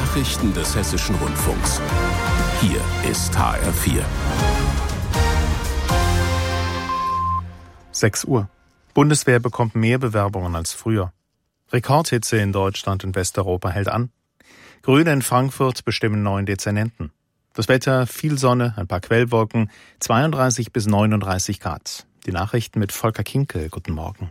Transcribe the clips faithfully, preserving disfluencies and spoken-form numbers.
Nachrichten des Hessischen Rundfunks. Hier ist H R vier. sechs Uhr. Bundeswehr bekommt mehr Bewerbungen als früher. Rekordhitze in Deutschland und Westeuropa hält an. Grüne in Frankfurt bestimmen neuen Dezernenten. Das Wetter, viel Sonne, ein paar Quellwolken, zweiunddreißig bis neununddreißig Grad. Die Nachrichten mit Volker Kinkel. Guten Morgen.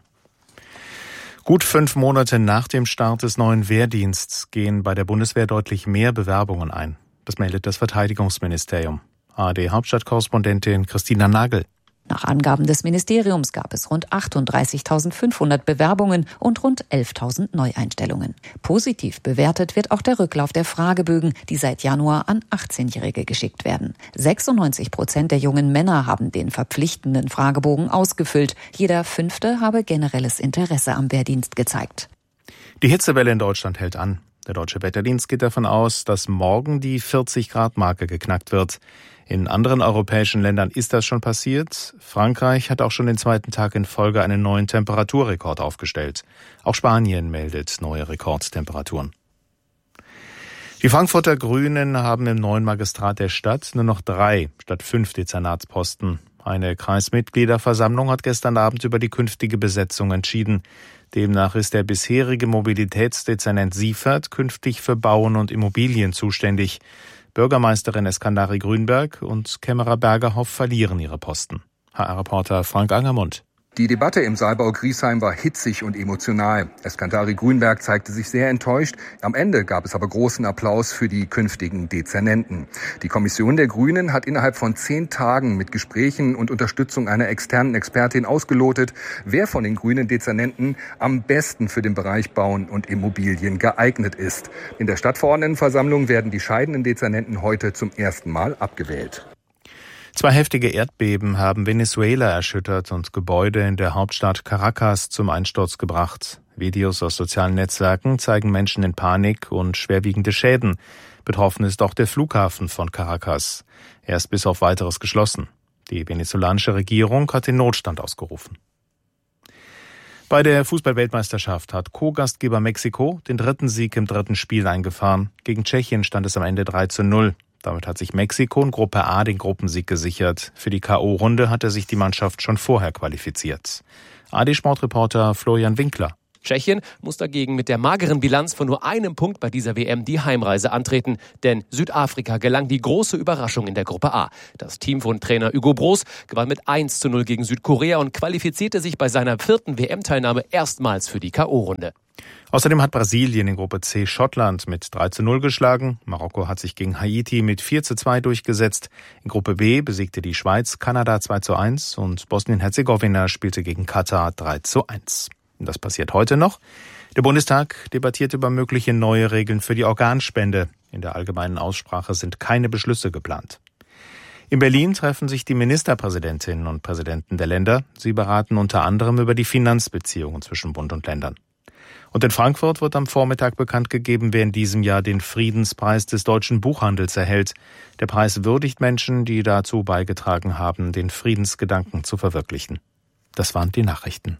Gut fünf Monate nach dem Start des neuen Wehrdienstes gehen bei der Bundeswehr deutlich mehr Bewerbungen ein. Das meldet das Verteidigungsministerium. A R D-Hauptstadtkorrespondentin Christina Nagel. Nach Angaben des Ministeriums gab es rund achtunddreißigtausendfünfhundert Bewerbungen und rund elftausend Neueinstellungen. Positiv bewertet wird auch der Rücklauf der Fragebögen, die seit Januar an achtzehnjährige geschickt werden. sechsundneunzig Prozent der jungen Männer haben den verpflichtenden Fragebogen ausgefüllt. Jeder Fünfte habe generelles Interesse am Wehrdienst gezeigt. Die Hitzewelle in Deutschland hält an. Der Deutsche Wetterdienst geht davon aus, dass morgen die vierzig-Grad-Marke geknackt wird. In anderen europäischen Ländern ist das schon passiert. Frankreich hat auch schon den zweiten Tag in Folge einen neuen Temperaturrekord aufgestellt. Auch Spanien meldet neue Rekordtemperaturen. Die Frankfurter Grünen haben im neuen Magistrat der Stadt nur noch drei statt fünf Dezernatsposten. Eine Kreismitgliederversammlung hat gestern Abend über die künftige Besetzung entschieden. Demnach ist der bisherige Mobilitätsdezernent Siefert künftig für Bauen und Immobilien zuständig. Bürgermeisterin Eskandari Grünberg und Kämmerer Bergerhoff verlieren ihre Posten. H R-Reporter Frank Angermund. Die Debatte im Saalbau Griesheim war hitzig und emotional. Eskandari Grünberg zeigte sich sehr enttäuscht. Am Ende gab es aber großen Applaus für die künftigen Dezernenten. Die Kommission der Grünen hat innerhalb von zehn Tagen mit Gesprächen und Unterstützung einer externen Expertin ausgelotet, wer von den grünen Dezernenten am besten für den Bereich Bauen und Immobilien geeignet ist. In der Stadtverordnetenversammlung werden die scheidenden Dezernenten heute zum ersten Mal abgewählt. Zwei heftige Erdbeben haben Venezuela erschüttert und Gebäude in der Hauptstadt Caracas zum Einsturz gebracht. Videos aus sozialen Netzwerken zeigen Menschen in Panik und schwerwiegende Schäden. Betroffen ist auch der Flughafen von Caracas. Er ist bis auf Weiteres geschlossen. Die venezolanische Regierung hat den Notstand ausgerufen. Bei der Fußball-Weltmeisterschaft hat Co-Gastgeber Mexiko den dritten Sieg im dritten Spiel eingefahren. Gegen Tschechien stand es am Ende drei zu null. Damit hat sich Mexiko in Gruppe A den Gruppensieg gesichert. Für die K O-Runde hatte sich die Mannschaft schon vorher qualifiziert. A R D-Sportreporter Florian Winkler. Tschechien muss dagegen mit der mageren Bilanz von nur einem Punkt bei dieser W M die Heimreise antreten. Denn Südafrika gelang die große Überraschung in der Gruppe A. Das Team von Trainer Hugo Broos gewann mit eins zu null gegen Südkorea und qualifizierte sich bei seiner vierten W M-Teilnahme erstmals für die K O-Runde. Außerdem hat Brasilien in Gruppe C Schottland mit drei zu null geschlagen. Marokko hat sich gegen Haiti mit vier zu zwei durchgesetzt. In Gruppe B besiegte die Schweiz Kanada zwei zu eins und Bosnien-Herzegowina spielte gegen Katar drei zu eins. Und das passiert heute noch. Der Bundestag debattiert über mögliche neue Regeln für die Organspende. In der allgemeinen Aussprache sind keine Beschlüsse geplant. In Berlin treffen sich die Ministerpräsidentinnen und Präsidenten der Länder. Sie beraten unter anderem über die Finanzbeziehungen zwischen Bund und Ländern. Und in Frankfurt wird am Vormittag bekannt gegeben, wer in diesem Jahr den Friedenspreis des deutschen Buchhandels erhält. Der Preis würdigt Menschen, die dazu beigetragen haben, den Friedensgedanken zu verwirklichen. Das waren die Nachrichten.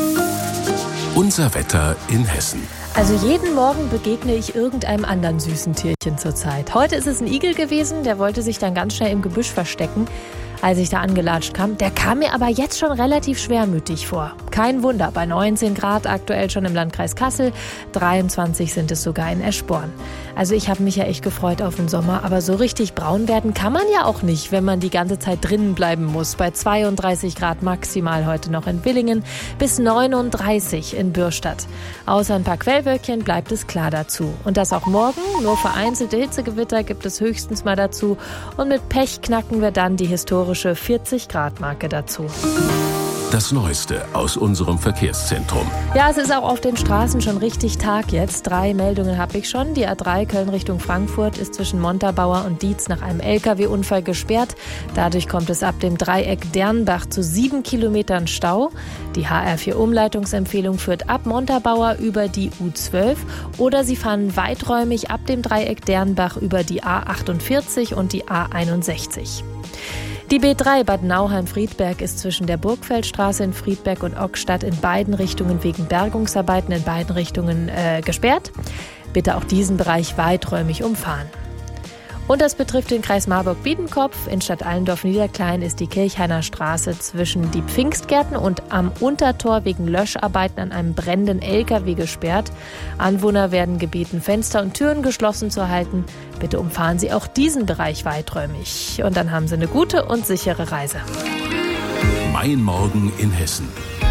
Unser Wetter in Hessen. Also jeden Morgen begegne ich irgendeinem anderen süßen Tierchen zurzeit. Heute ist es ein Igel gewesen, der wollte sich dann ganz schnell im Gebüsch verstecken, als ich da angelatscht kam. Der kam mir aber jetzt schon relativ schwermütig vor. Kein Wunder, bei neunzehn Grad aktuell schon im Landkreis Kassel, dreiundzwanzig sind es sogar in Eschborn. Also ich habe mich ja echt gefreut auf den Sommer, aber so richtig braun werden kann man ja auch nicht, wenn man die ganze Zeit drinnen bleiben muss. Bei zweiunddreißig Grad maximal heute noch in Villingen, bis neununddreißig in Bürstadt. Außer ein paar Quellwölkchen bleibt es klar dazu. Und das auch morgen, nur vereinzelte Hitzegewitter gibt es höchstens mal dazu. Und mit Pech knacken wir dann die historische vierzig Grad Marke dazu. Das Neueste aus unserem Verkehrszentrum. Ja, es ist auch auf den Straßen schon richtig Tag jetzt. Drei Meldungen habe ich schon. Die A drei Köln Richtung Frankfurt ist zwischen Montabaur und Dietz nach einem L K W-Unfall gesperrt. Dadurch kommt es ab dem Dreieck Dernbach zu sieben Kilometern Stau. Die H R vier Umleitungsempfehlung führt ab Montabaur über die U zwölf oder Sie fahren weiträumig ab dem Dreieck Dernbach über die A achtundvierzig und die A einundsechzig. Die B drei Bad Nauheim-Friedberg ist zwischen der Burgfeldstraße in Friedberg und Ockstadt in beiden Richtungen wegen Bergungsarbeiten in beiden Richtungen äh, gesperrt. bitte auch diesen Bereich weiträumig umfahren. Und das betrifft den Kreis Marburg-Biedenkopf. In Stadt Allendorf-Niederklein ist die Kirchhainer Straße zwischen die Pfingstgärten und am Untertor wegen Löscharbeiten an einem brennenden L K W gesperrt. Anwohner werden gebeten, Fenster und Türen geschlossen zu halten. Bitte umfahren Sie auch diesen Bereich weiträumig. Und dann haben Sie eine gute und sichere Reise. Mein Morgen in Hessen.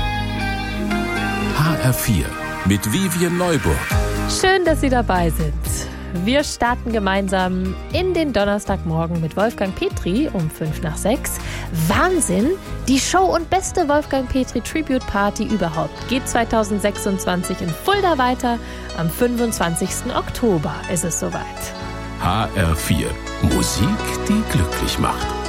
H R vier mit Vivien Neuburg. Schön, dass Sie dabei sind. Wir starten gemeinsam in den Donnerstagmorgen mit Wolfgang Petri um fünf nach sechs. Wahnsinn! Die Show und beste Wolfgang Petri Tribute Party überhaupt geht zwanzig sechsundzwanzig in Fulda weiter. Am fünfundzwanzigsten Oktober ist es soweit. H R vier. Musik, die glücklich macht.